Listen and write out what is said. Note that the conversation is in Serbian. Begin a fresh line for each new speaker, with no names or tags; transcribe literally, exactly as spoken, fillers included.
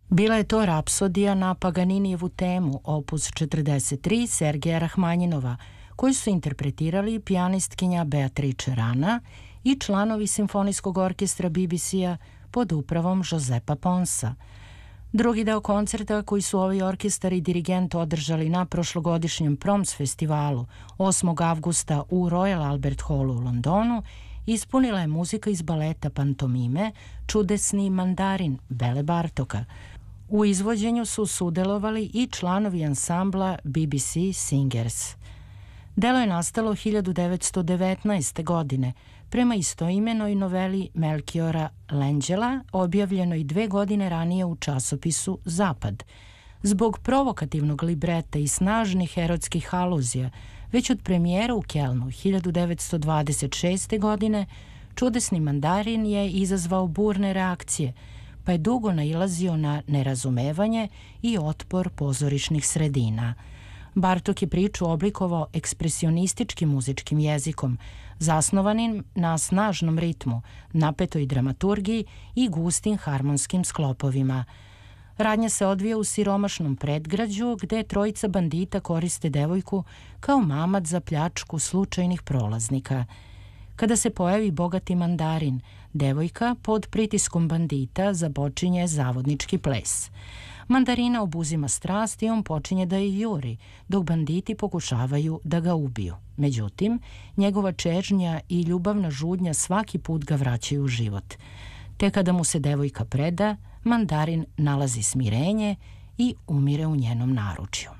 Bila je to rapsodija na Paganinijevu temu, opus četrdeset tri Sergeja Rahmanjinova, koju su interpretirali pijanistkinja Beatrice Rana i članovi Simfonijskog orkestra B B C-a pod upravom Josepa Ponsa. Drugi deo koncerta koji su ovi orkestar i dirigent održali na prošlogodišnjem Proms festivalu osmog avgusta u Royal Albert Hallu u Londonu ispunila je muzika iz baleta Pantomime Čudesni mandarin Bele Bartoka. U izvođenju su sudelovali i članovi ansambla B B C Singers. Delo je nastalo hiljadu devetsto devetnaeste. godine prema istoimenoj noveli Melchiora Langella, objavljenoj dve godine ranije u časopisu Zapad. Zbog provokativnog libreta i snažnih erotskih aluzija, već od premijera u Kelnu hiljadu devetsto dvadeset šeste. godine, Čudesni mandarin je izazvao burne reakcije, pa je dugo nailazio na nerazumevanje i otpor pozorišnih sredina. Bartok je priču oblikovao ekspresionističkim muzičkim jezikom, zasnovanim na snažnom ritmu, napetoj dramaturgiji i gustim harmonskim sklopovima. Radnja se odvija u siromašnom predgrađu gde trojica bandita koriste devojku kao mamac za pljačku slučajnih prolaznika. Kada se pojavi bogati mandarin, devojka pod pritiskom bandita započinje zavodnički ples. Mandarina obuzima strast i on počinje da je juri, dok banditi pokušavaju da ga ubiju. Međutim, njegova čežnja i ljubavna žudnja svaki put ga vraćaju u život. Te kada mu se devojka preda, mandarin nalazi smirenje i umire u njenom naručju.